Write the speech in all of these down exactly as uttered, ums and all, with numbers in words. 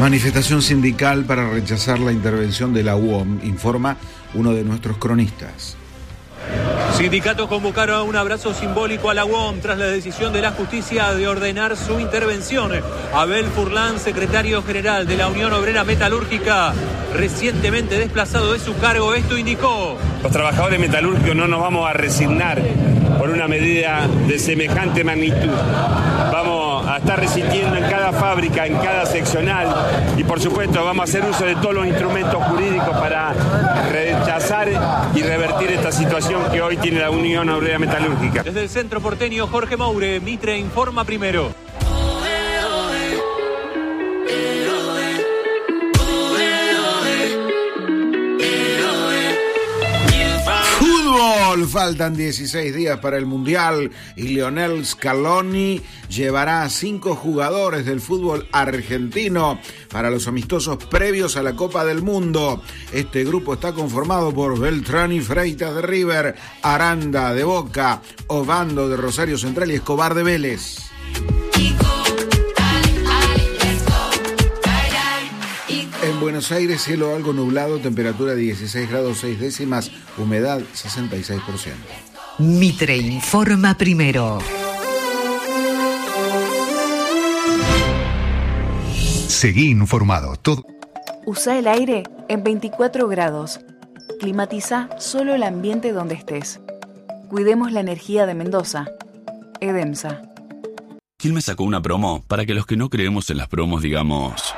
Manifestación sindical para rechazar la intervención de la U O M, informa uno de nuestros cronistas. Sindicatos convocaron a un abrazo simbólico a la U O M tras la decisión de la justicia de ordenar su intervención. Abel Furlan, secretario general de la Unión Obrera Metalúrgica, recientemente desplazado de su cargo, esto indicó: los trabajadores metalúrgicos no nos vamos a resignar por una medida de semejante magnitud. Vamos a estar resistiendo en cada fábrica, en cada seccional, y por supuesto vamos a hacer uso de todos los instrumentos jurídicos para rechazar y revertir esta situación que hoy tiene la Unión Obrera Metalúrgica. Desde el centro porteño, Jorge Moure, Mitre informa primero. Faltan dieciséis días para el Mundial y Lionel Scaloni llevará a cinco jugadores del fútbol argentino para los amistosos previos a la Copa del Mundo. Este grupo está conformado por Beltrán y Freitas de River, Aranda de Boca, Ovando de Rosario Central y Escobar de Vélez. En Buenos Aires, cielo algo nublado, temperatura dieciséis grados seis décimas, humedad sesenta y seis por ciento. Mitre informa primero. Seguí informado. Todo. Usa el aire en veinticuatro grados. Climatiza solo el ambiente donde estés. Cuidemos la energía de Mendoza. Edemsa. Quilmes sacó una promo para que los que no creemos en las promos digamos: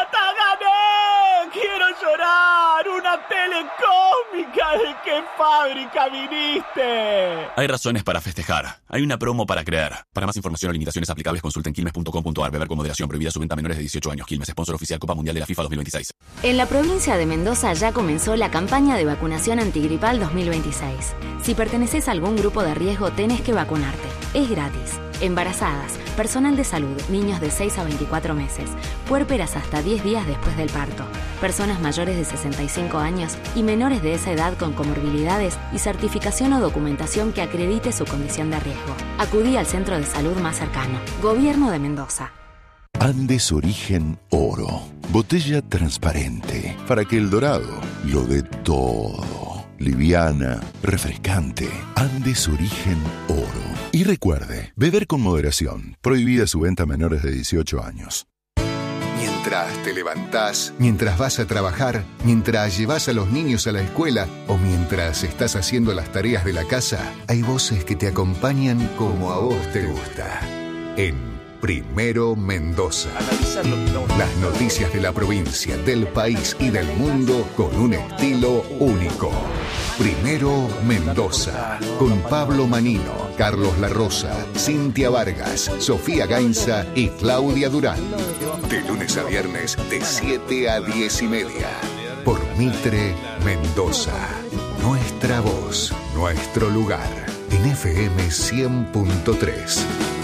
¡Una tele cósmica! ¿De qué fábrica viniste? Hay razones para festejar. Hay una promo para creer. Para más información o limitaciones aplicables, consulten quilmes punto com punto ar. Beber con moderación. Prohibida su venta a menores de dieciocho años. Quilmes, sponsor oficial Copa Mundial de la FIFA dos mil veintiséis. En la provincia de Mendoza ya comenzó la campaña de vacunación antigripal dos mil veintiséis. Si perteneces a algún grupo de riesgo, tenés que vacunarte. Es gratis. Embarazadas, personal de salud, niños de seis a veinticuatro meses, puérperas hasta diez días después del parto, personas mayores de sesenta y cinco años y menores de esa edad con comorbilidades y certificación o documentación que acredite su condición de riesgo. Acudí al centro de salud más cercano. Gobierno de Mendoza. Andes Origen Oro. Botella transparente para que el dorado lo dé todo. Liviana, refrescante. Andes Origen Oro. Y recuerde, beber con moderación. Prohibida su venta a menores de dieciocho años. Mientras te levantás, mientras vas a trabajar, mientras llevas a los niños a la escuela o mientras estás haciendo las tareas de la casa, hay voces que te acompañan como a vos te gusta. En Primero Mendoza. Las noticias de la provincia, del país y del mundo con un estilo único. Primero Mendoza, con Pablo Manino, Carlos La Rosa, Cintia Vargas, Sofía Gainza y Claudia Durán. De lunes a viernes, de siete a diez y media. Por Mitre Mendoza. Nuestra voz, nuestro lugar. En F M cien punto tres.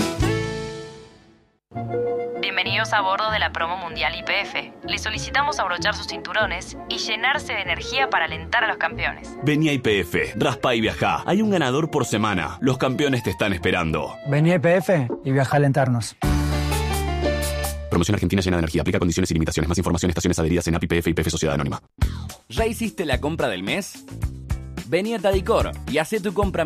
Bienvenidos a bordo de la promo mundial Y P F. Les solicitamos abrochar sus cinturones y llenarse de energía para alentar a los campeones. Vení a Y P F, raspa y viajá. Hay un ganador por semana. Los campeones te están esperando. Vení a Y P F y viajá a alentarnos. Promoción Argentina llena de energía. Aplica condiciones y limitaciones. Más información en estaciones adheridas en A P I P F y P F Sociedad Anónima. ¿Ya hiciste la compra del mes? Vení a Tadicor y hacé tu compra